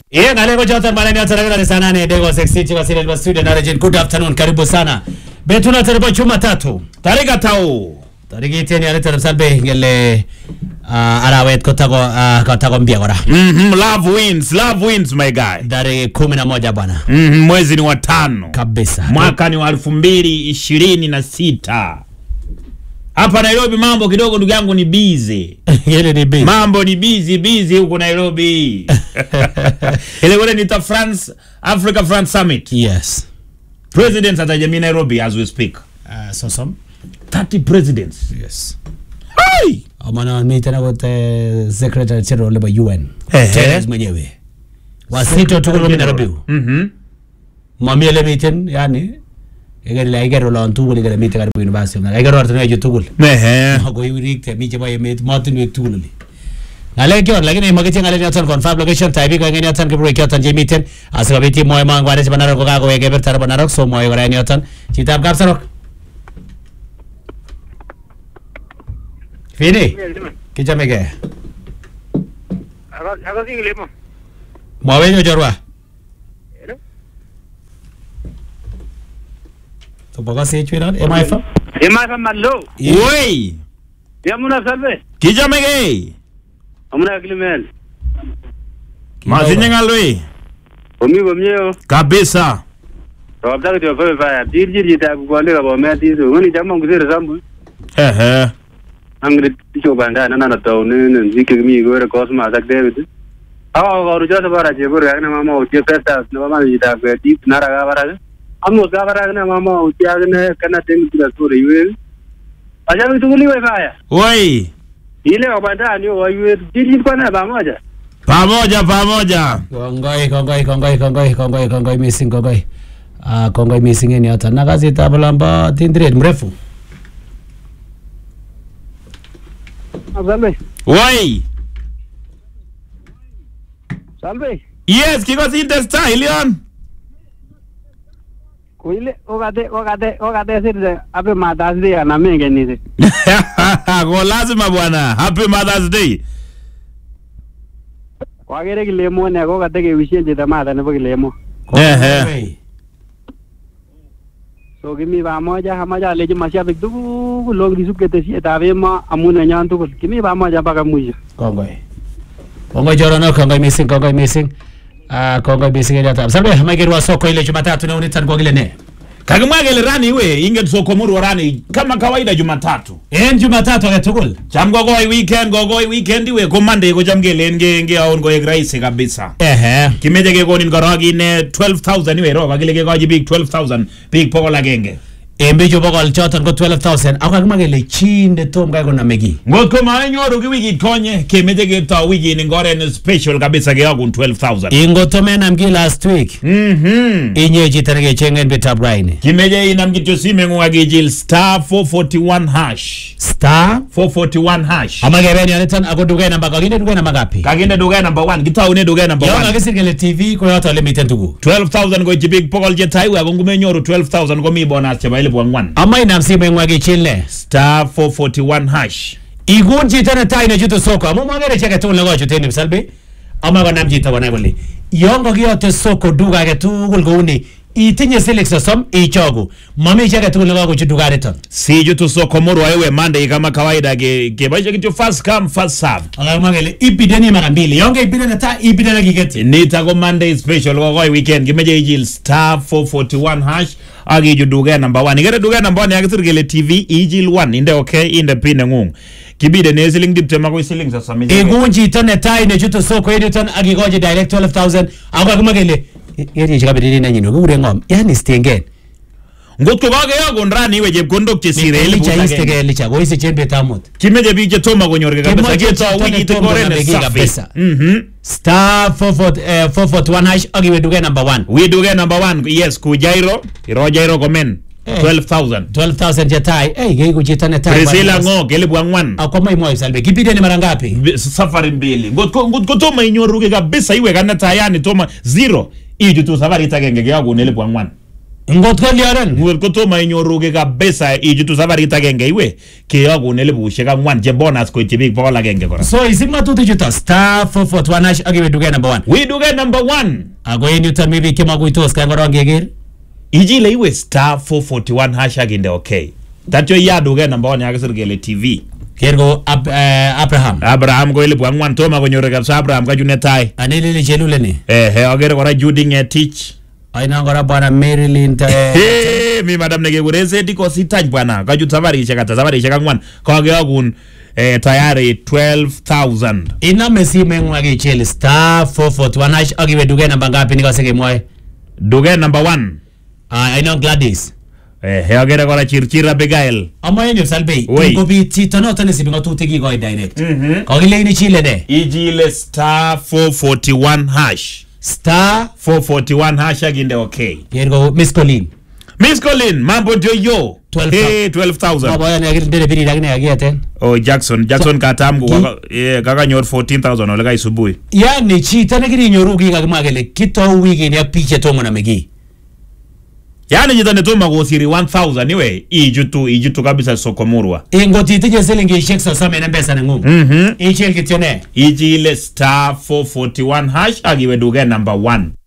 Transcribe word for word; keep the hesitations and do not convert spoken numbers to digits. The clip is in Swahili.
Ye ngale ko jotan malani ataragana sana ne dego sexy chika sile ba studio na rejin. Good afternoon, karibu sana. Betuna tarebo Jumatatu. Tarika tau. Tariki teni ale tarabsalbe ngele arawet kotago kotago mbia gora. Mhm, love wins, love wins my guy. Dari kumi na moja bwana. Mhm, mwezi ni wa tano. Kabisa. Mwaka ni wa elfu mbili ishirini na sita. Hapa Nairobi mambo kidogo ndugu yangu ni busy. Yele ni busy. Mambo ni busy busy huko Nairobi. Ile wale ni ta France Africa France Summit. Yes. Presidents atajamii Nairobi as we speak. Uh, so some thirty presidents. yes. Hey! Amana meeting with the Secretary General of U N. Eh. Teres mwenyewe. Wasito tukulu Nairobi. Mhm. Mami ile meeting yani egere la egere lo antu wali gere meeting karibu university na egere orto ne jutugul. Eh. Go yurik te mi jaba yemet motin wek tugul. Ngale kyo lakini magiche ngale ni confirm location type ko ngeni atan kibro kyo tan jemiten asabiti moy mangware se banaro ko ka ko wege ber tar banaro so moy wara ni atan chitab kapsarok. Fini kichame ke Aga aga singile mo. Mwawe nyo jorwa. To boga se chwira M I F. M I F mallo. Woi. Yamuna salve. Kijamege. Amuna Clement. Mazinye ngalwe. Omi gomnyo. Kabisa. Robda ke ko fa dirjir jita ko le ko me ti so ngani jamma nguzere sambu. Eh eh. Angre ticho banda na na to ne ne zike mi go re cosma sak David. Awa go ruja sa bara je bur ga na mama o je pesta na mama jita ko ti na ra ga bara. Ammo ga bara na mama o ti aga ne kana ten ti so re yue. Aja mi tuguli we fa ya. Woi. Ile ko banda ni o yue dirjir ko na ba moja. Pamoja pamoja. Kongoi kongoi kongoi kongoi kongoi kongoi missing kongoi. Ah kongoi missing ni hata na kazi tabalamba tindred mrefu. Salve. Woi. Salve. Yes, kiko si style yon. Kuile ogade ogade ogade sirde ape Mother's Day na menge ni. Go lazima bwana. Happy Mother's Day. Wagere kilemo ne ko kate ke wishen je tamata ne kilemo. Eh eh. So kimi ba moja hamaja leje mashabik tu log risuk ke tesi tabema amuna nyan tu kimi ba moja mpaka mwisho. Kongoi. Kongoi jorano kongoi missing kongoi missing. Ah kongoi missing ni hata. Sabe hamagirwa soko ile Jumatatu na unitan kwa gile ne. Kagimwagele rani we inge soko muru rani kama kawaida Jumatatu. En Jumatatu agetugul. Cham gogoi weekend gogoi weekend we ko Monday ko chamgele nge nge aon go egraise kabisa. Eh Kimeje ke gonin gorogi ne twelve thousand we ro bagile ke goji big twelve thousand big poko agenge. Embe jo bogol choton ko twelve thousand. Ako magele chinde tom ga kona megi. Ngot ko ma nyoru ki wiki konye kimeje ke ta wiki ni ngore ne special kabisa ke agun twelve thousand. Ingoto mena mgi last week. Mhm. Inye jitarege chengen betab raini. Kimeje inam kityo sime ngwagi jil star four forty-one hash. Star four forty-one hash. Amagebeni anitan ako dugai namba kaginde dugai namba gapi. Kaginde dugai number one. Gitaune dugai number one. Yonga kisirgele T V ko yoto limiten tugu. twelve thousand go jibig pokol jetai we agungume nyoru twelve thousand go mi bonus cheba ile bwangwan. Ama inamsime ngwagi chile. Star four forty-one hash. Igun jitana taina juto soko. Amu magere cheke tu lego chuteni msalbe. Ama kwa namjita wanabali. Yonga kiyote soko duga ke tu gulguni. Itinye silik sosom ichogu. Mami cheke tu lego chuduga reton. Si juto soko muru wewe Monday kama kawaida ke ke baisha kitu first come first serve. Ala magele ipideni mara mbili. Yonga ipideni ta ipideni kigeti. Nita go Monday special go go weekend kimeje ijil star four forty-one hash agi juduga number one. Igere duga number one yakisirgele T V ijil one inde okay inde pine ngung. Kibide ne siling dipte mako siling sa sami. Egunji tane tai ne juto soko editon agi goje direct twelve thousand. Ako magele yeri chikabidini na nyino gure ngom. Yani stingen. Ngotko kage yago ndrani we jepkondok chesire ile licha istege licha go ise chembe tamut. Kimeje bije toma gonyorge kabisa geto wiki to gore ne safi. Mhm. Star four forty-one hash agi we duge number one. We duge number one. Yes ku Jairo. Iro Jairo komen. twelve thousand. twelve thousand jetai. Eh gei kuchitane tai. Priscilla ngo gele bwangwan. Akoma imo isalbe. Kipide ni mara ngapi? Safari mbili. Ngotko ngotko toma inyoruge kabisa iwe kana tayani toma zero. Iju tu safari itagenge yago nele bwangwan. Ngot ko lioren. Ngot ko toma inyoruge kabisa ichutu safarit agenge iwe keyogun elibushek angwan che bonus koityi biik bokol agenge kora. So isip ngatutik chuto star four four one hash akiwe duket number one. We duket number one. Ako en yuton mi biik chemakuitos kan korong keker. Ijile iwe star four forty-one hash akinde okay. Tatyo ya duket number one yakisir kele T V. Kergo ab, uh, Abraham. Abraham ko elibu angwan toma konyoru kabisa Abraham ka junetai. Anelele chelule ni. Eh he agere kora Judy Ngetich. Aina kora bwana Marilyn ta. Hey, mi madam nege kureze diko sitany bwana. Ka jut safarishek ata safarishek angwan. Ka geogun eh tayari twelve thousand. Ina mesime ngwage chele star four four one hash akiwe duket number ngapi nikaseke mwae. Duket number one. Ah, I know Gladys. Eh, he agere kora Chirchir Abigail. Ama yenyo salbe. Wait. Ko bi chito noto ne sibinga tutiki ko direct. Mhm. Ko gile ni chile de. Ijile star four forty-one hash. Star four forty-one hash aginde okay. Kergo Miss Colleen. Miss Colleen, mambo ndio yo. twelve Hey, twelve thousand. Baba yana agire ndele biri dagine agiaten. Oh, Jackson, Jackson katamgu kaka eh kaka nyor fourteen thousand ole kai subui. Yani chito ne kiri nyoru ki kakimagele kito wiki ni apiche tomo na megi. Yani jita netoma gosiri one thousand iwe ijutu ijutu kabisa sokomurwa. Ingoti tije selingi sheksa same na mbesa na ngungu. Mhm. Ichel kitone. Ijile star four forty-one hash agiwe duket number one.